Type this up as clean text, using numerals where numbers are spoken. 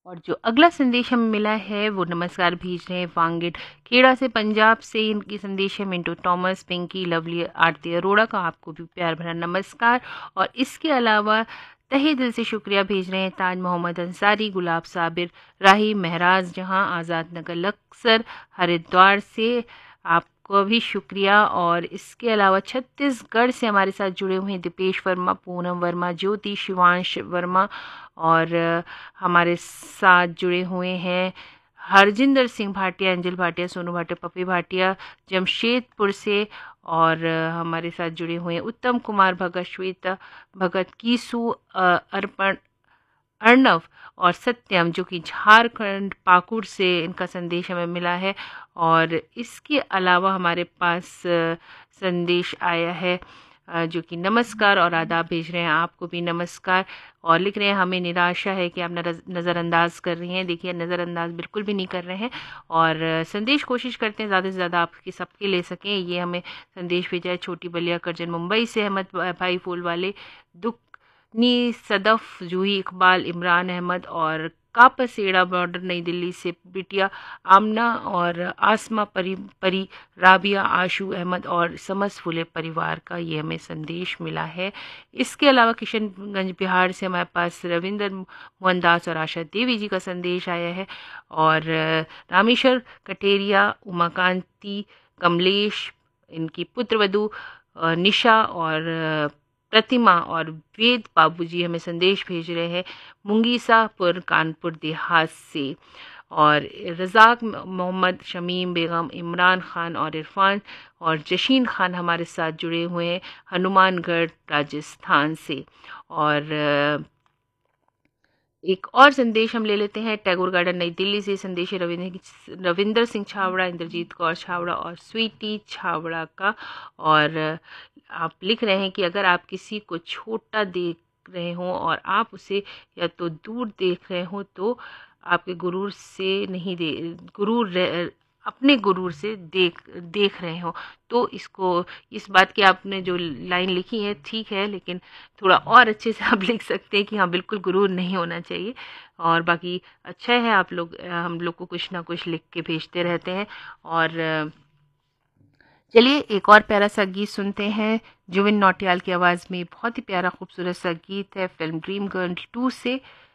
और जो अगला संदेश हमें मिला है वो नमस्कार भेज रहे हैं वांगेट खेड़ा से, पंजाब से। इनकी संदेश है मिंटू थॉमस, पिंकी, लवली, आरती अरोड़ा का। आपको भी प्यार भरा नमस्कार। और इसके अलावा तहे दिल से शुक्रिया भेज रहे हैं ताज मोहम्मद अंसारी, गुलाब साबिर, राही महराज जहां, आज़ाद नगर लक्सर, हरिद्वार से। आपको भी शुक्रिया। और इसके अलावा छत्तीसगढ़ से हमारे साथ जुड़े हुए हैं दीपेश वर्मा, पूनम वर्मा, ज्योति, शिवांश वर्मा। और हमारे साथ जुड़े हुए हैं हरजिंदर सिंह भाटिया, अंजल भाटिया, सोनू भाटिया, पप्पी भाटिया जमशेदपुर से। और हमारे साथ जुड़े हुए हैं उत्तम कुमार भगत, श्वेता भगत, कीसु, अर्पण, अर्णव और सत्यम, जो कि झारखंड पाकुड़ से इनका संदेश हमें मिला है। और इसके अलावा हमारे पास संदेश आया है जो कि नमस्कार और आदाब भेज रहे हैं। आपको भी नमस्कार। और लिख रहे हैं हमें निराशा है कि आप नज़रअंदाज कर रही हैं। देखिए, नज़रअंदाज बिल्कुल भी नहीं कर रहे हैं। और संदेश कोशिश करते हैं ज़्यादा से ज़्यादा आपके सबके ले सकें। ये हमें संदेश भेजा है छोटी बलिया करजन मुंबई से अहमद भाई फूल वाले, दुख नी सदफ, जूही इकबाल, इमरान अहमद और कापसेड़ा बॉर्डर नई दिल्ली से बिटिया आमना और आसमा परी, राबिया, आशू अहमद और समस फुले परिवार का ये हमें संदेश मिला है। इसके अलावा किशनगंज बिहार से हमारे पास रविंदर मोहनदास और आशा देवी जी का संदेश आया है। और रामेश्वर कटेरिया, उमाकांति, कमलेश, इनकी पुत्रवधू निशा और प्रतिमा और वेद बाबूजी हमें संदेश भेज रहे हैं मुंगीसापुर कानपुर देहात से। और रज़ाक मोहम्मद, शमीम बेगम, इमरान खान और इरफान और जशीन खान हमारे साथ जुड़े हुए हैं हनुमानगढ़ राजस्थान से। और एक और संदेश हम ले लेते हैं टैगोर गार्डन नई दिल्ली से। संदेश है रविंदर सिंह छावड़ा, इंद्रजीत कौर छावड़ा और स्वीटी छावड़ा का। और आप लिख रहे हैं कि अगर आप किसी को छोटा देख रहे हों और आप उसे या तो दूर देख रहे हो तो आपके गुरूर से नहीं दे अपने गुरूर से देख रहे हो तो इसको, इस बात की आपने जो लाइन लिखी है ठीक है, लेकिन थोड़ा और अच्छे से आप लिख सकते हैं कि हाँ बिल्कुल गुरूर नहीं होना चाहिए। और बाकी अच्छा है, आप लोग हम लोग को कुछ ना कुछ लिख के भेजते रहते हैं। और चलिए एक और प्यारा सा गीत सुनते हैं जुबिन नौटियाल की आवाज़ में। बहुत ही प्यारा खूबसूरत सा गीत है फिल्म ड्रीम गर्ल 2 से।